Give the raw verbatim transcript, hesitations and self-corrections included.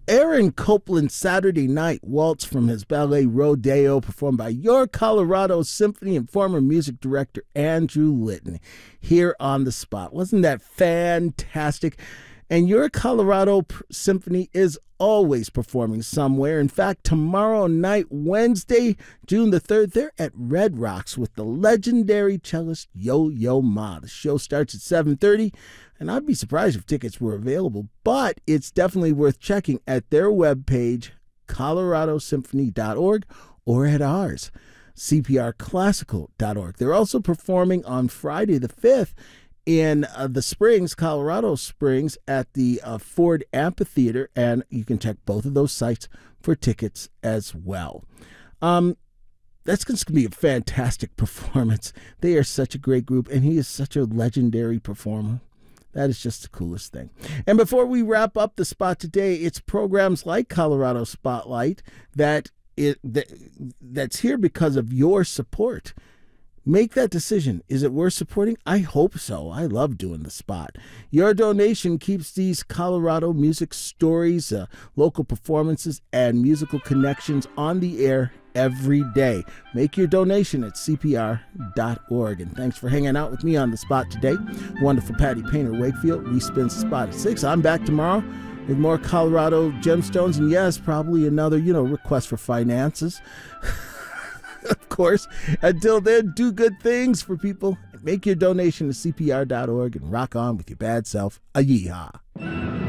Aaron Copland's Saturday Night Waltz from his ballet Rodeo, performed by Your Colorado Symphony and former music director Andrew Litton, here on the spot. Wasn't that fantastic? And Your Colorado Symphony is always performing somewhere. In fact, tomorrow night, Wednesday, June the third, they're at Red Rocks with the legendary cellist Yo-Yo Ma. The show starts at seven thirty, and I'd be surprised if tickets were available, but it's definitely worth checking at their webpage, colorado symphony dot org, or at ours, c p r classical dot org. They're also performing on Friday the fifth in uh, the Springs, Colorado Springs, at the uh, Ford Amphitheater, and you can check both of those sites for tickets as well. Um, that's going to be a fantastic performance. They are such a great group, and he is such a legendary performer. That is just the coolest thing. And before we wrap up the spot today, it's programs like Colorado Spotlight that it that, that's here because of your support. Make that decision. Is it worth supporting? I hope so. I love doing the spot. Your donation keeps these Colorado music stories, uh, local performances, and musical connections on the air every day. Make your donation at c p r dot org. And thanks for hanging out with me on the spot today. Wonderful Patty Painter Wakefield respins the spot at six. I'm back tomorrow with more Colorado gemstones, and yes, probably another, you know, request for finances. Of course. Until then, do good things for people. Make your donation to c p r dot org and rock on with your bad self. A yeehaw.